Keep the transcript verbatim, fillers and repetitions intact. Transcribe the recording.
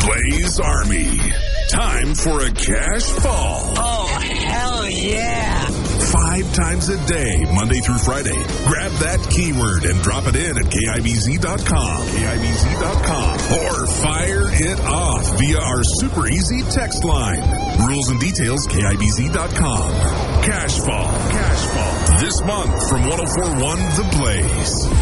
Blaze Army. Time for a cash fall. Oh, hell yeah. Five times a day, Monday through Friday. Grab that keyword and drop it in at K I B Z dot com. K I B Z dot com. Or fire it off via our super easy text line. Rules and details, K I B Z dot com. Cash fall. Cash fall. This month from one oh four point one The Blaze.